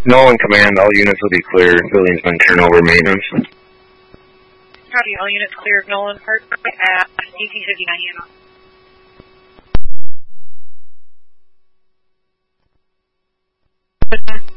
Nolan command, all units will be clear. Building's been turned over maintenance. Copy, all units clear of Nolan Park at 1859.